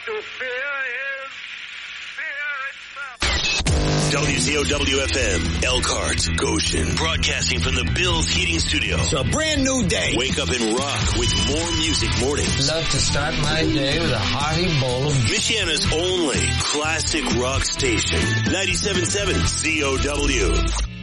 to fear is fear itself. WZOW-FM, Elkhart, Goshen, broadcasting from the Bills Heating Studio. It's a brand new day. Wake up and rock with more music mornings. Love to start my day with a hearty bowl of Michiana's only classic rock station, 97.7 ZOW.